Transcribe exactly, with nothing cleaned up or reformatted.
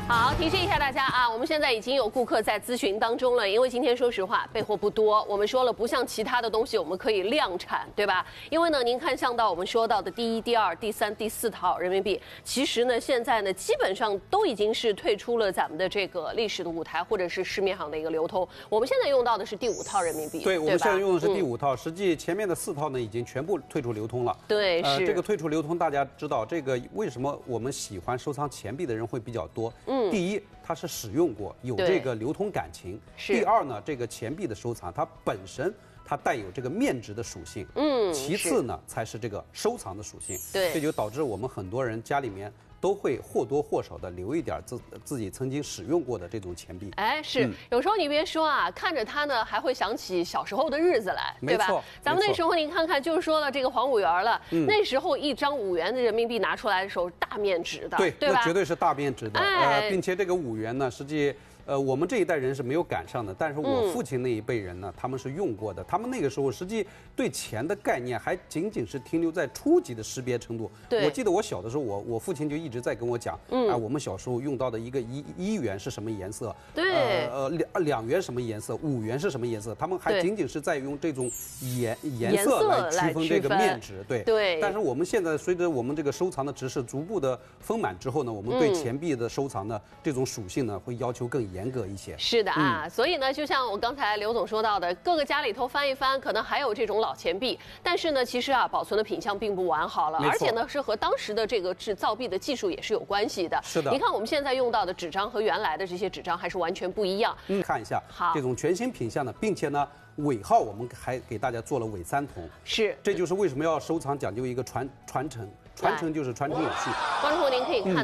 好，提示一下大家啊，我们现在已经有顾客在咨询当中了。因为今天说实话备货不多，我们说了不像其他的东西我们可以量产，对吧？因为呢，您看像到我们说到的第一、第二、第三、第四套人民币，其实呢现在呢基本上都已经是退出了咱们的这个历史的舞台或者是市面上的一个流通。我们现在用到的是第五套人民币， 对，我们现在用的是第嗯、 五套，实际前面的四套呢已经全部退出流通了。 对， 呃， 是这个退出流通，大家知道这个为什么我们喜欢收藏钱币的人会比较多？嗯，第一，它是使用过，有这个流通感情；第二呢，这个钱币的收藏它本身它带有这个面值的属性。嗯，其次呢才是这个收藏的属性。 对， 这就导致我们很多人家里面都会或多或少的留一点自自己曾经使用过的这种钱币。 哎，是、嗯、有时候你别说啊，看着它呢，还会想起小时候的日子来，对吧？咱们那时候您看看，就是说了这个黄五元了，嗯、那时候一张五元的人民币拿出来的时候，大面值的， 对， 对吧？ 那绝对是大面值的。 哎、 呃，并且这个五元呢，实际。呃，我们这一代人是没有赶上的，但是我父亲那一辈人呢，嗯、他们是用过的。他们那个时候实际对钱的概念还仅仅是停留在初级的识别程度。我记得我小的时候，我我父亲就一直在跟我讲，嗯、啊，我们小时候用到的一个一一元是什么颜色， 对， 呃呃两两元什么颜色，五元是什么颜色，他们还仅仅是在用这种颜颜色来区分这个面值。对对。 但是我们现在随着我们这个收藏的知识逐步的丰满之后呢，我们对钱币的收藏呢、嗯、这种属性呢会要求更严格一些。 是的啊，嗯、所以呢，就像我刚才刘总说到的，各个家里头翻一翻，可能还有这种老钱币，但是呢，其实啊，保存的品相并不完好了，而且呢，是和当时的这个制造币的技术也是有关系的。 是的， 你看我们现在用到的纸张和原来的这些纸张还是完全不一样。 嗯，看一下，好，这种全新品相的，并且呢，尾号我们还给大家做了伪三铜。 是， 这就是为什么要收藏，讲究一个传传承，传承就是传承有序。 观众朋友，您可以看。